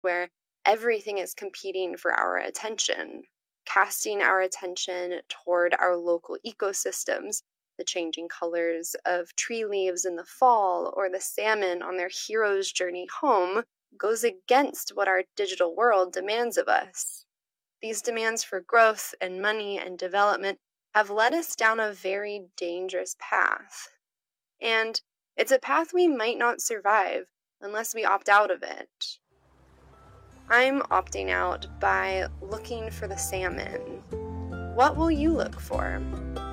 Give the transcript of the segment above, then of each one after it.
where everything is competing for our attention, casting our attention toward our local ecosystems. The changing colors of tree leaves in the fall or the salmon on their hero's journey home goes against what our digital world demands of us. These demands for growth and money and development have led us down a very dangerous path. And it's a path we might not survive unless we opt out of it. I'm opting out by looking for the salmon. What will you look for?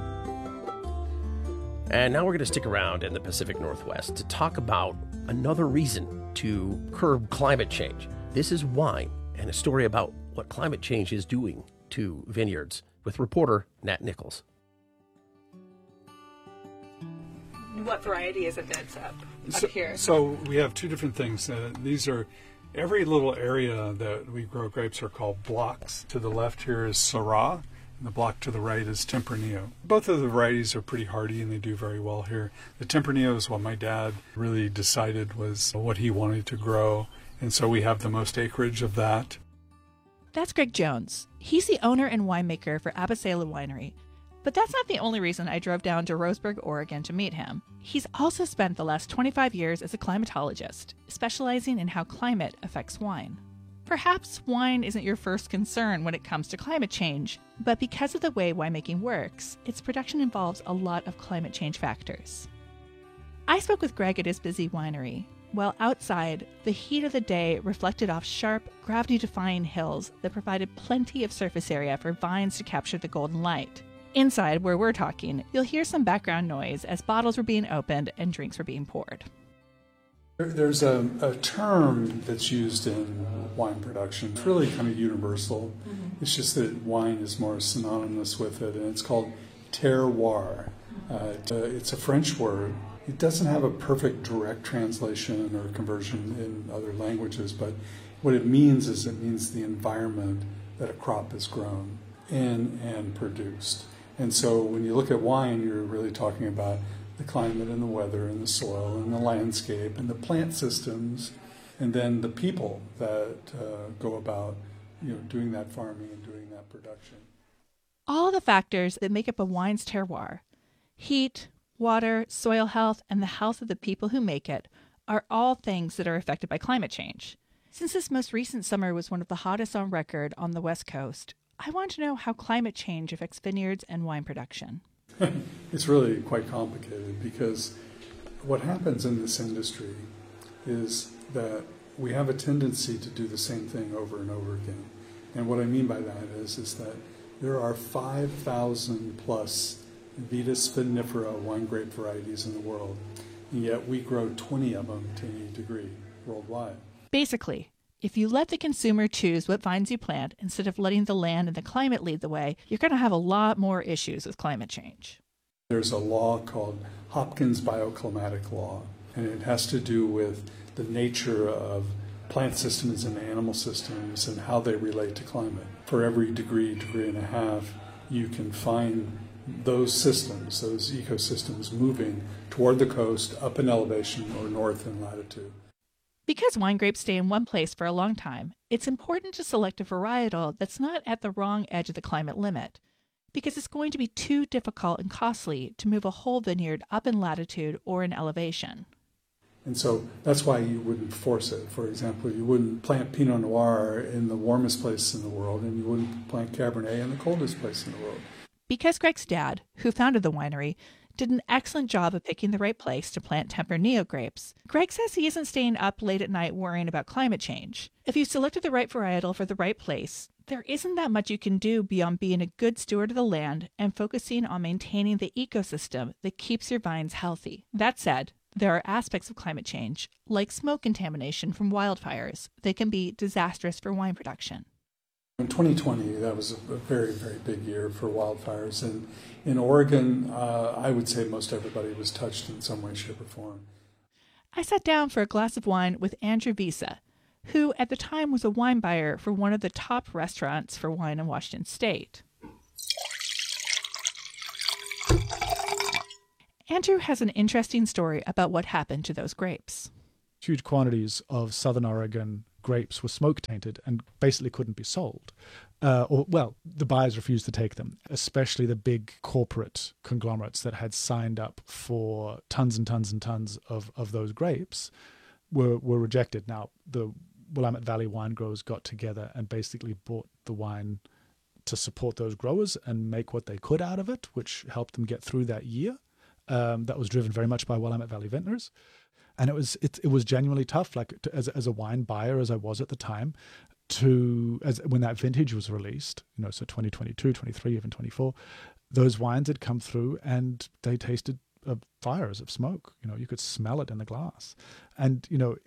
And now we're going to stick around in the Pacific Northwest to talk about another reason to curb climate change. This is wine and a story about what climate change is doing to vineyards with reporter Nat Nichols. What variety is it that's up here? So we have two different things. These are, every little area that we grow grapes are called blocks. To the left here is Syrah, and the block to the right is Tempranillo. Both of the varieties are pretty hardy and they do very well here. The Tempranillo is what my dad really decided was what he wanted to grow, and so we have the most acreage of that. That's Greg Jones. He's the owner and winemaker for Abasela Winery. But that's not the only reason I drove down to Roseburg, Oregon to meet him. He's also spent the last 25 years as a climatologist, specializing in how climate affects wine. Perhaps wine isn't your first concern when it comes to climate change, but because of the way winemaking works, its production involves a lot of climate change factors. I spoke with Greg at his busy winery. While outside, the heat of the day reflected off sharp, gravity-defying hills that provided plenty of surface area for vines to capture the golden light. Inside, where we're talking, you'll hear some background noise as bottles were being opened and drinks were being poured. There's a term that's used in wine production. It's really kind of universal. Mm-hmm. It's just that wine is more synonymous with it, and it's called terroir. It's a French word. It doesn't have a perfect direct translation or conversion in other languages, but what it means is it means the environment that a crop is grown in and produced. And so when you look at wine, you're really talking about the climate and the weather and the soil and the landscape and the plant systems, and then the people that go about doing that farming and doing that production. All the factors that make up a wine's terroir, heat, water, soil health, and the health of the people who make it, are all things that are affected by climate change. Since this most recent summer was one of the hottest on record on the West Coast, I want to know how climate change affects vineyards and wine production. It's really quite complicated because what happens in this industry is that we have a tendency to do the same thing over and over again. And what I mean by that is that there are 5,000 plus Vitis vinifera wine grape varieties in the world, and yet we grow 20 of them to any degree worldwide. Basically, if you let the consumer choose what vines you plant instead of letting the land and the climate lead the way, you're going to have a lot more issues with climate change. There's a law called Hopkins Bioclimatic Law, and it has to do with the nature of plant systems and animal systems and how they relate to climate. For every degree and a half, you can find those systems, those ecosystems moving toward the coast, up in elevation, or north in latitude. Because wine grapes stay in one place for a long time, it's important to select a varietal that's not at the wrong edge of the climate limit, because it's going to be too difficult and costly to move a whole vineyard up in latitude or in elevation. And so that's why you wouldn't force it. For example, you wouldn't plant Pinot Noir in the warmest place in the world, and you wouldn't plant Cabernet in the coldest place in the world. Because Greg's dad, who founded the winery, did an excellent job of picking the right place to plant Tempranillo grapes, Greg says he isn't staying up late at night worrying about climate change. If you selected the right varietal for the right place, there isn't that much you can do beyond being a good steward of the land and focusing on maintaining the ecosystem that keeps your vines healthy. That said, there are aspects of climate change, like smoke contamination from wildfires, that can be disastrous for wine production. In 2020, that was a very, very big year for wildfires. And in Oregon, I would say most everybody was touched in some way, shape, or form. I sat down for a glass of wine with Andrew Visa, who at the time was a wine buyer for one of the top restaurants for wine in Washington State. Andrew has an interesting story about what happened to those grapes. Huge quantities of Southern Oregon grapes were smoke tainted and basically couldn't be sold. The buyers refused to take them, especially the big corporate conglomerates that had signed up for tons and tons and tons of those grapes were rejected. Now, the Willamette Valley wine growers got together and basically bought the wine to support those growers and make what they could out of it, which helped them get through that year. That was driven very much by Willamette Valley vintners. And it was genuinely tough, as a wine buyer, as I was at the time, when that vintage was released, so 2022, 23, even 24, those wines had come through and they tasted of fires, of smoke. You could smell it in the glass. And,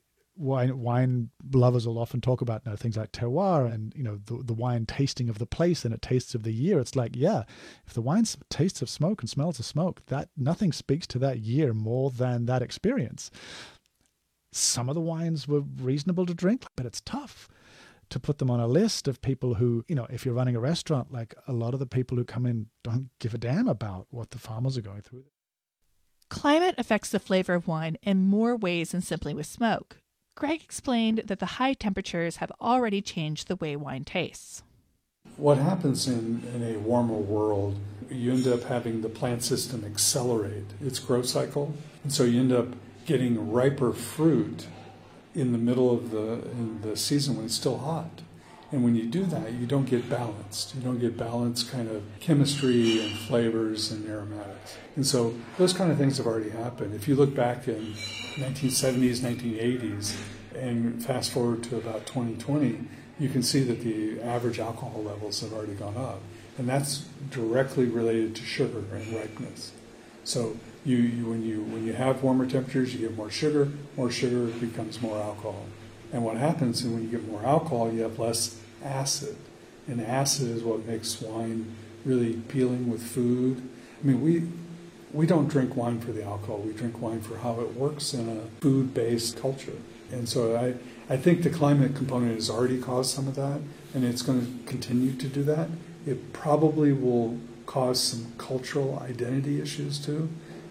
wine lovers will often talk about things like terroir and, the wine tasting of the place and it tastes of the year. It's like, yeah, if the wine tastes of smoke and smells of smoke, that nothing speaks to that year more than that experience. Some of the wines were reasonable to drink, but it's tough to put them on a list of people who, if you're running a restaurant, like a lot of the people who come in don't give a damn about what the farmers are going through. Climate affects the flavor of wine in more ways than simply with smoke. Greg explained that the high temperatures have already changed the way wine tastes. What happens in a warmer world, you end up having the plant system accelerate its growth cycle. And so you end up getting riper fruit in the middle of the season when it's still hot. And when you do that, you don't get balanced. You don't get balanced kind of chemistry and flavors and aromatics. And so those kind of things have already happened. If you look back in 1970s, 1980s, and fast forward to about 2020, you can see that the average alcohol levels have already gone up. And that's directly related to sugar and ripeness. So when you have warmer temperatures, you get more sugar becomes more alcohol. And what happens is when you get more alcohol, you have less acid. And acid is what makes wine really appealing with food. I mean, we don't drink wine for the alcohol. We drink wine for how it works in a food-based culture. And so I think the climate component has already caused some of that, and it's going to continue to do that. It probably will cause some cultural identity issues too.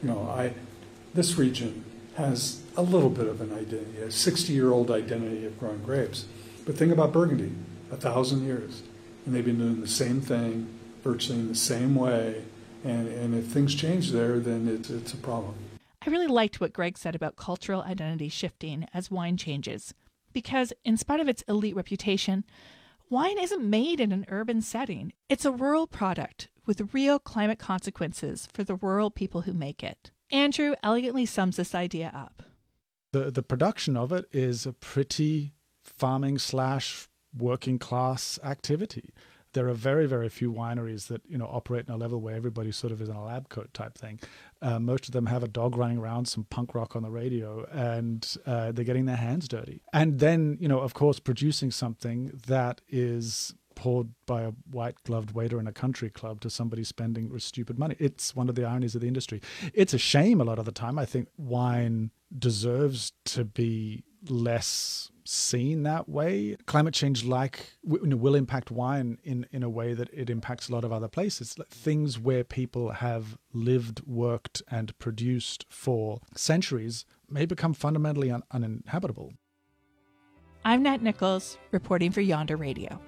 This region has a little bit of an identity, a 60-year-old identity of growing grapes. But think about Burgundy, 1,000 years, and they've been doing the same thing, virtually in the same way. And if things change there, then it's a problem. I really liked what Greg said about cultural identity shifting as wine changes, because in spite of its elite reputation, wine isn't made in an urban setting. It's a rural product with real climate consequences for the rural people who make it. Andrew elegantly sums this idea up. The production of it is a pretty farming/working class activity. There are very, very few wineries that operate in a level where everybody sort of is in a lab coat type thing. Most of them have a dog running around, some punk rock on the radio, and they're getting their hands dirty. And then, of course, producing something that is poured by a white-gloved waiter in a country club to somebody spending stupid money. It's one of the ironies of the industry. It's a shame a lot of the time. I think wine deserves to be less seen that way. Climate change will impact wine in a way that it impacts a lot of other places. Like things where people have lived, worked, and produced for centuries may become fundamentally uninhabitable. I'm Nat Nichols, reporting for Yonder Radio.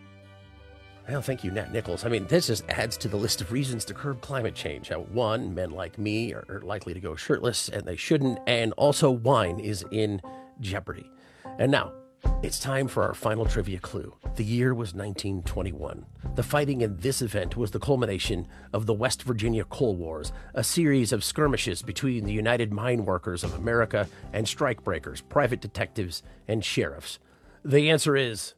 Well, thank you, Nat Nichols. I mean, this just adds to the list of reasons to curb climate change. One, men like me are likely to go shirtless, and they shouldn't. And also, wine is in jeopardy. And now, it's time for our final trivia clue. The year was 1921. The fighting in this event was the culmination of the West Virginia Coal Wars, a series of skirmishes between the United Mine Workers of America and strikebreakers, private detectives, and sheriffs. The answer is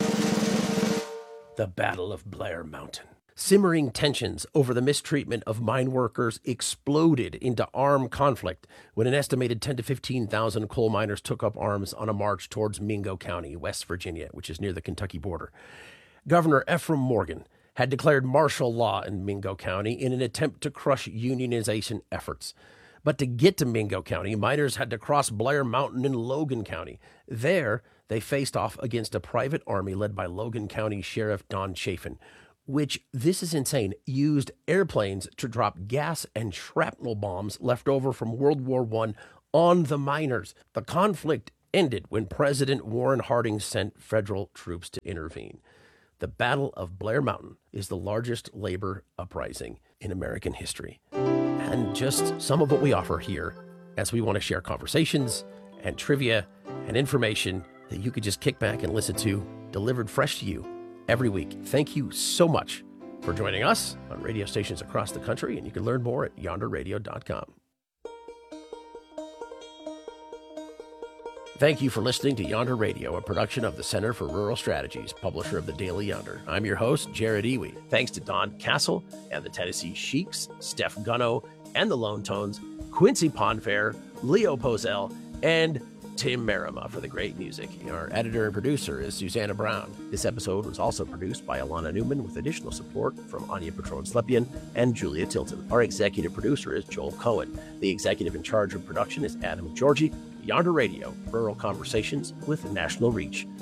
the Battle of Blair Mountain. Simmering tensions over the mistreatment of mine workers exploded into armed conflict when an estimated 10,000 to 15,000 coal miners took up arms on a march towards Mingo County, West Virginia, which is near the Kentucky border. Governor Ephraim Morgan had declared martial law in Mingo County in an attempt to crush unionization efforts. But to get to Mingo County, miners had to cross Blair Mountain in Logan County. There, they faced off against a private army led by Logan County Sheriff Don Chafin, which, this is insane, used airplanes to drop gas and shrapnel bombs left over from World War I on the miners. The conflict ended when President Warren Harding sent federal troops to intervene. The Battle of Blair Mountain is the largest labor uprising in American history. And just some of what we offer here, as we want to share conversations and trivia and information that you could just kick back and listen to, delivered fresh to you every week. Thank you so much for joining us on radio stations across the country, and you can learn more at yonderradio.com. Thank you for listening to Yonder Radio, a production of the Center for Rural Strategies, publisher of the Daily Yonder. I'm your host, Jared Iwi. Thanks to Don Castle and the Tennessee Sheiks, Steph Gunno and the Lone Tones, Quincy Ponfair, Leo Pozell, and Tim Merima for the great music. Our editor and producer is Susanna Brown. This episode was also produced by Alana Newman with additional support from Anya Patron-Slepian and Julia Tilton. Our executive producer is Joel Cohen. The executive in charge of production is Adam Georgie. Yonder Radio, rural conversations with national reach.